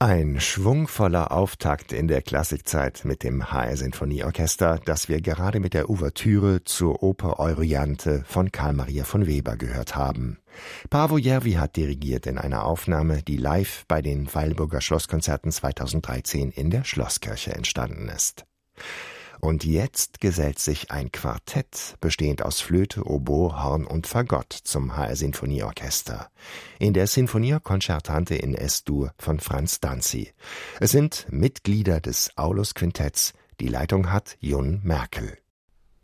Ein schwungvoller Auftakt in der Klassikzeit mit dem HR Sinfonieorchester, das wir gerade mit der Ouvertüre zur Oper Euryanthe von Carl Maria von Weber gehört haben. Paavo Järvi hat dirigiert in einer Aufnahme, die live bei den Weilburger Schlosskonzerten 2013 in der Schlosskirche entstanden ist. Und jetzt gesellt sich ein Quartett, bestehend aus Flöte, Oboe, Horn und Fagott, zum HR Sinfonieorchester. In der Sinfonia Concertante in Es-Dur von Franz Danzi. Es sind Mitglieder des Aulus-Quintetts. Die Leitung hat Jun Merkel.